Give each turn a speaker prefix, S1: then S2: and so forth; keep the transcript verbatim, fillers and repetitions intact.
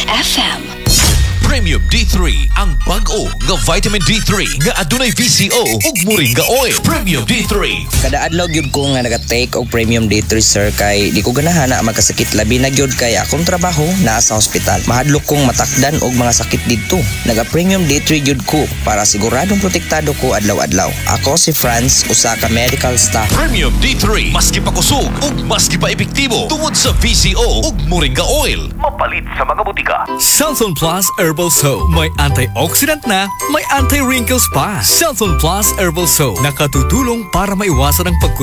S1: F M.
S2: Premium D three ang bag-o nga vitamin D three nga adunay V C O ug moringa oil. Premium D three.
S3: Kada adlaw gyud ko nga naga-take og Premium D three sir kay di ko ganahan na magkasakit labi na gyud kay akong trabaho naa sa ospital. Mahadlok kong matakdan og mga sakit didto. Naga-Premium D three gyud ko para siguradong protektado ko adlaw-adlaw. Ako si Franz, usa ka medical staff.
S2: Premium D three maski pa kusog ug maski pa epektibo tungod sa V C O ug moringa oil. Mapalit sa mga butika.
S4: Cellphone Plus Herbal Soap. May antioxidant na, may anti-wrinkles pa. Cellphone Plus Herbal Soap. Nakatutulong para maiwasan ang pag